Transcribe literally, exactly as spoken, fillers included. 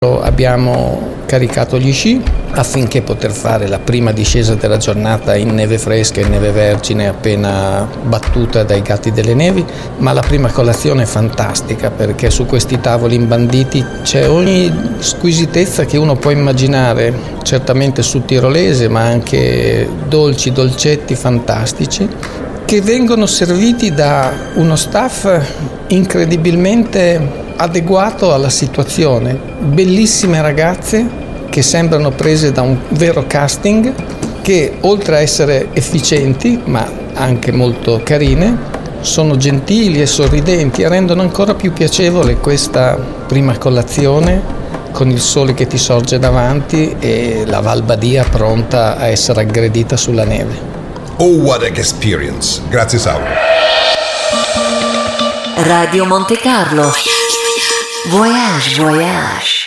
Abbiamo caricato gli sci affinché poter fare la prima discesa della giornata in neve fresca e neve vergine appena battuta dai gatti delle nevi, ma la prima colazione è fantastica perché su questi tavoli imbanditi c'è ogni squisitezza che uno può immaginare, certamente sul tirolese, ma anche dolci, dolcetti fantastici che vengono serviti da uno staff incredibilmente adeguato alla situazione. Bellissime ragazze che sembrano prese da un vero casting, che oltre a essere efficienti ma anche molto carine, sono gentili e sorridenti e rendono ancora più piacevole questa prima colazione con il sole che ti sorge davanti e la Val Badia pronta a essere aggredita sulla neve. Oh, what an experience! Grazie Sauro. Radio Monte Carlo. Voyage, voyage.